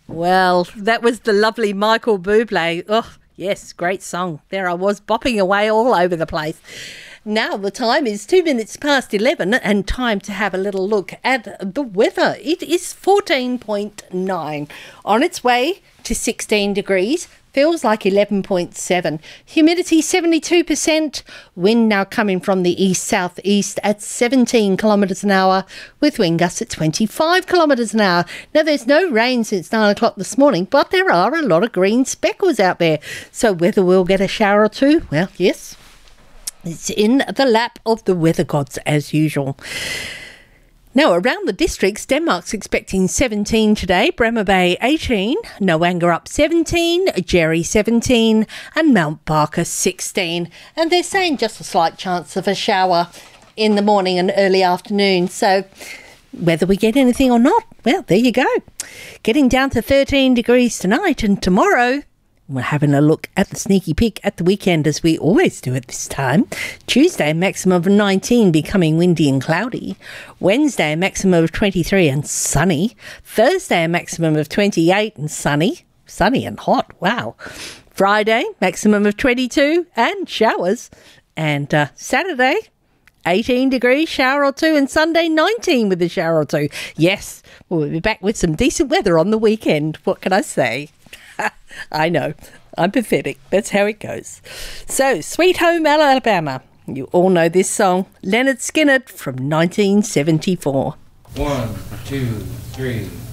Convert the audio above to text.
Well, that was the lovely Michael Bublé. Oh, yes, great song. There I was bopping away all over the place. Now the time is 2 minutes past 11 and time to have a little look at the weather. It is 14.9 on its way to 16 degrees. Feels like 11.7. Humidity 72%. Wind now coming from the east-southeast at 17 kilometres an hour with wind gusts at 25 kilometres an hour. Now, there's no rain since 9 o'clock this morning, but there are a lot of green speckles out there. So whether we'll get a shower or two, well, yes, it's in the lap of the weather gods as usual. Now, around the districts, Denmark's expecting 17 today, Bremer Bay 18, Noanga up 17, Jerry 17 and Mount Barker 16. And they're saying just a slight chance of a shower in the morning and early afternoon. So whether we get anything or not, well, there you go. Getting down to 13 degrees tonight, and tomorrow we're having a look at the sneaky peek at the weekend, as we always do at this time. Tuesday, a maximum of 19, becoming windy and cloudy. Wednesday, a maximum of 23 and sunny. Thursday, a maximum of 28 and sunny. Sunny and hot, wow. Friday, maximum of 22 and showers. And Saturday, 18 degrees, shower or two, and Sunday 19 with a shower or two. Yes, we'll be back with some decent weather on the weekend. What can I say? I know, I'm pathetic. That's how it goes. So, Sweet Home Alabama. You all know this song. Leonard Skinner from 1974. 1, 2, 3...